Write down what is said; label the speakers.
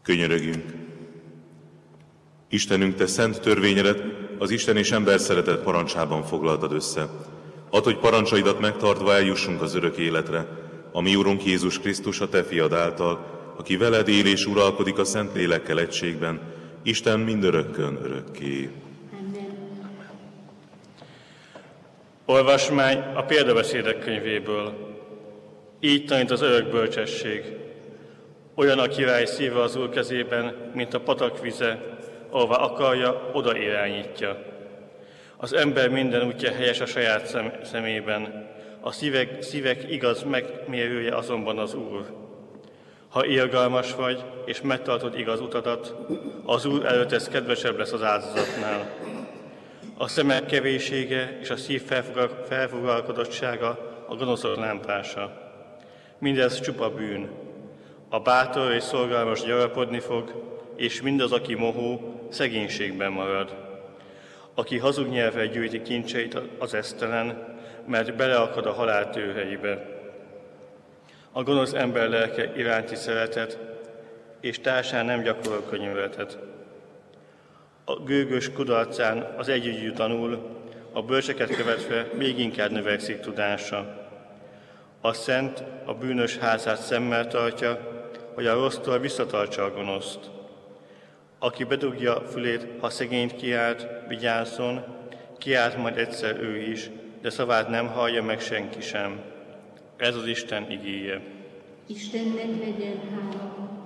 Speaker 1: Könyörögjünk! Istenünk, Te szent törvényedet az Isten és ember szeretet parancsában foglaltad össze. Add, hogy parancsaidat megtartva eljussunk az örök életre, a mi Urunk Jézus Krisztus, a Te fiad által, aki veled él és uralkodik a Szent Lélekkel egységben, Isten mindörökkön örökké.
Speaker 2: Olvasmány a példabeszédek könyvéből. Így tanít az örök bölcsesség. Olyan a király szíve az Úr kezében, mint a patak vize, ahová akarja, oda irányítja. Az ember minden útja helyes a saját szemében, a szívek igaz megmérője azonban az Úr. Ha irgalmas vagy, és megtartod igaz utadat, az Úr előtt ez kedvesebb lesz az áldozatnál. A szemek kevésége és a szív felfogalkodottsága a gonoszok lámpása. Mindez csupa bűn. A bátor és szolgálmas gyarapodni fog, és mindaz, aki mohó, szegénységben marad. Aki hazug nyelvvel gyűjti kincseit, az esztelen, mert beleakad a halál tőhelyébe. A gonosz ember lelke iránti szeretet, és társán nem gyakorol könyörületet. A gőgös kudarcán az együgyű tanul, a bölcseket követve még inkább növekszik tudása. A szent a bűnös házát szemmel tartja, hogy a rossztól visszatartsa a gonoszt. Aki bedugja fülét, ha szegényt kiált, vigyázzon, kiált majd egyszer ő is, de szavát nem hallja meg senki sem. Ez az Isten igéje.
Speaker 3: Istennek legyen hála.